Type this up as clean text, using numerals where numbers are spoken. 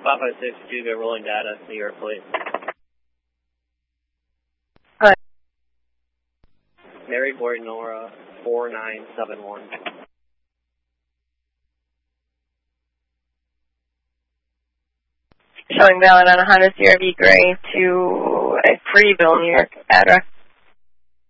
556, do get rolling data, New York, please. Hi. Mary Boy Nora 4971. Showing valid on a Honda CRV Gray to a Freeville, New York address.